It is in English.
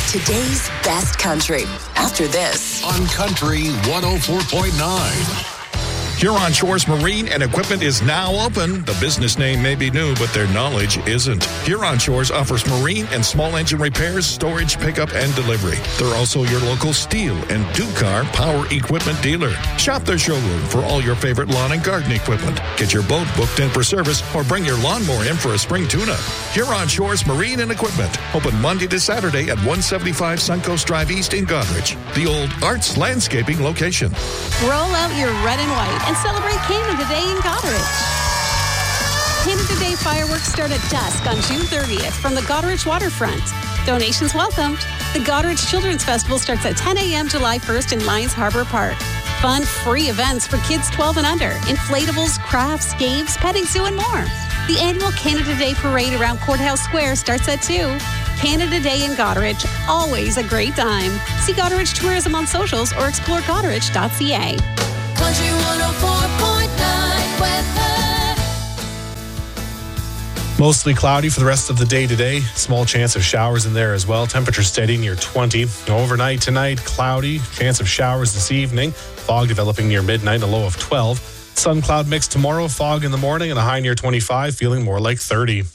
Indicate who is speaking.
Speaker 1: Today's best country. After this.
Speaker 2: On Country 104.9.
Speaker 3: Huron Shores Marine and Equipment is now open. The business name may be new, but their knowledge isn't. Huron Shores offers marine and small engine repairs, storage, pickup, and delivery. They're also your local steel and Ducar power equipment dealer. Shop their showroom for all your favorite lawn and garden equipment. Get your boat booked in for service or bring your lawnmower in for a spring tune-up. Huron Shores Marine and Equipment. Open Monday to Saturday at 175 Suncoast Drive East in Goderich, the old Arts Landscaping location.
Speaker 4: Roll out your red and white and celebrate Canada Day in Goderich. Canada Day fireworks start at dusk on June 30th from the Goderich waterfront. Donations welcomed. The Goderich Children's Festival starts at 10 a.m. July 1st in Lions Harbor Park. Fun, free events for kids 12 and under. Inflatables, crafts, games, petting zoo, and more. The annual Canada Day Parade around Courthouse Square starts at 2. Canada Day in Goderich, always a great time. See Goderich Tourism on socials or explore goderich.ca.
Speaker 5: Country 104.9 weather.
Speaker 6: Mostly cloudy for the rest of the day today. Small chance of showers in there as well. Temperature steady near 20. Overnight tonight, cloudy. Chance of showers this evening. Fog developing near midnight, a low of 12. Sun cloud mix tomorrow, fog in the morning, and a high near 25, feeling more like 30.